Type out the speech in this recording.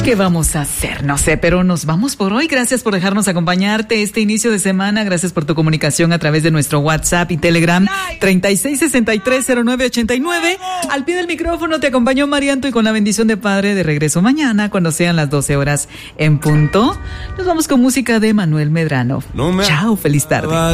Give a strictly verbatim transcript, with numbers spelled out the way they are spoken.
¿Qué vamos a hacer? No sé, pero nos vamos por hoy. Gracias por dejarnos acompañarte este inicio de semana. Gracias por tu comunicación a través de nuestro WhatsApp y Telegram treinta y seis sesenta y tres cero nueve ochenta y nueve. Al pie del micrófono te acompañó Marianto y con la bendición de Padre de regreso mañana cuando sean las doce horas en punto. Nos vamos con música de Manuel Medrano. No me... Chao, feliz tarde.